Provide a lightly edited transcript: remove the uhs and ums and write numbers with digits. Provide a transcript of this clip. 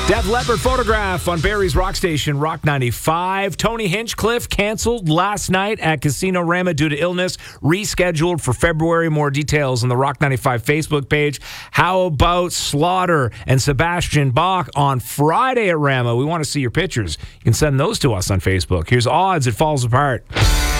Def Leppard photograph on Barrie's Rock Station, Rock 95. Tony Hinchcliffe canceled last night at Casino Rama due to illness, rescheduled for February. More details on the Rock 95 Facebook page. How about Slaughter and Sebastian Bach on Friday at Rama? We want to see your pictures. You can send those to us on Facebook. Here's odds it falls apart.